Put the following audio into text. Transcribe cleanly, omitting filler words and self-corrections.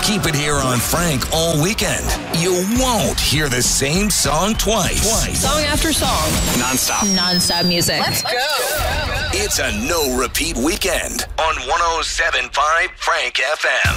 Keep it here on Frank all weekend. You won't hear the same song twice. Song after song. Non-stop music. Let's go. It's a no-repeat weekend on 107.5 Frank FM.